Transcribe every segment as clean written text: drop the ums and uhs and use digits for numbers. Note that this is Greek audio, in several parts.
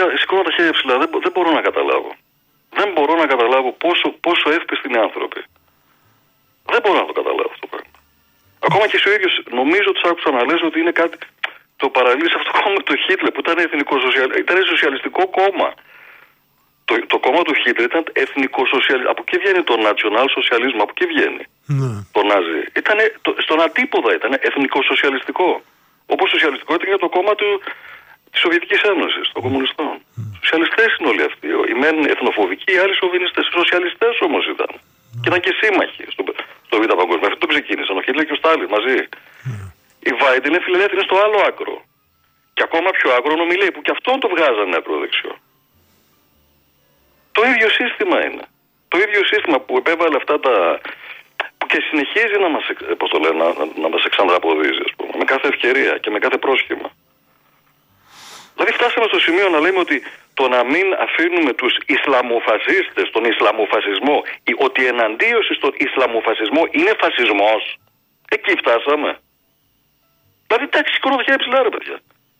σηκώνω τα χέρια ψηλά. Δεν μπορώ να καταλάβω. Δεν μπορώ να καταλάβω πόσο εύπιστοι είναι οι άνθρωποι. Δεν μπορώ να το καταλάβω αυτό το πράγμα. Ακόμα και εσύ ο ίδιος, νομίζω ότι άκουσα να λες ότι είναι κάτι. Το παραλύσει αυτό το κόμμα του Χίτλερ που ήταν σοσιαλιστικό κόμμα. Το κόμμα του Χίτλερ ήταν εθνικοσοσιαλιστικό. Από εκεί βγαίνει το national socialism, από εκεί βγαίνει. Το Νάζι. Στον αντίποδα ήταν εθνικοσοσιαλιστικό. Όπως σοσιαλιστικό ήταν το κόμμα της Σοβιετικής Ένωσης, των κομμουνιστών. Σοσιαλιστές είναι όλοι αυτοί. Οι μεν εθνοφοβικοί, οι άλλοι σοβινιστές. Σοσιαλιστές όμως ήταν. Και ήταν και σύμμαχοι στο Β' Παγκόσμιο. Αυτό το ξεκίνησαν. Ο Χίτλερ και ο Στάλιν μαζί. Η Βάιντ είναι φιλελεύθερη στο άλλο άκρο. Και ακόμα πιο άκρο ομιλεί που και αυτόν το βγάζανε ακροδεξιό. Το ίδιο σύστημα είναι. Το ίδιο σύστημα που επέβαλε αυτά τα. Που και συνεχίζει να μας εξανδραποδίζει, ας πούμε, με κάθε ευκαιρία και με κάθε πρόσχημα. Δηλαδή φτάσαμε στο σημείο να λέμε ότι το να μην αφήνουμε τους Ισλαμοφασίστες, τον Ισλαμοφασισμό, ότι η εναντίωση στον Ισλαμοφασισμό είναι φασισμός. Εκεί φτάσαμε. Δηλαδή εντάξει, σηκώνω τα χέρια ψηλά, ρε παιδιά.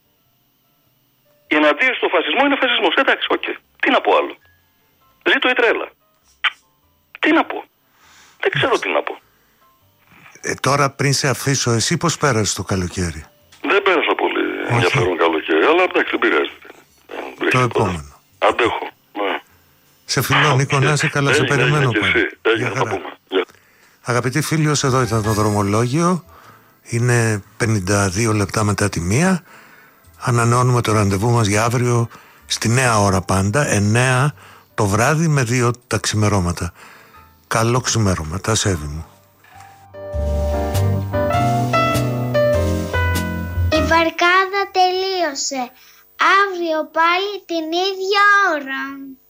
Η εναντίωση στον φασισμό είναι φασισμός. Εντάξει, οκ. Τι να πω άλλο. Ζήτω η τρέλα. Τι να πω. Δεν ξέρω τι να πω. Τώρα πριν σε αφήσω, εσύ πώς πέρασες το καλοκαίρι? Δεν πέρασα πολύ ενδιαφέρον καλοκαίρι, αλλά εντάξει, δεν πειράζει. Το επόμενο. Αντέχω. Σε φιλώ, Νίκο, να είσαι καλά, σε περιμένω πάλι. Έγινε. Αγαπητοί φίλοι, ως εδώ ήταν το δρομολόγιο. Είναι 52 λεπτά μετά τη 1. Ανανεώνουμε το ραντεβού μας για αύριο στη νέα ώρα πάντα, 9 το βράδυ με 2 τα ξημερώματα. Καλό ξημέρωμα, τα σέβη μου. Η βαρκάδα τελείωσε. Αύριο πάλι την ίδια ώρα.